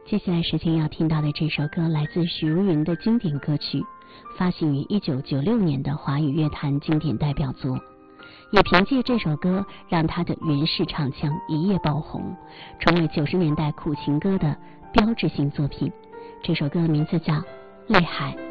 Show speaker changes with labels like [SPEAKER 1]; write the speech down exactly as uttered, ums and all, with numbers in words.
[SPEAKER 1] 接下来时间要听到的这首歌来自许茹芸的经典歌曲，发行于一九九六年的华语乐坛经典代表作，也凭借这首歌让她的原式唱腔一夜爆红，成为九十年代苦情歌的标志性作品。这首歌的名字叫《泪海》。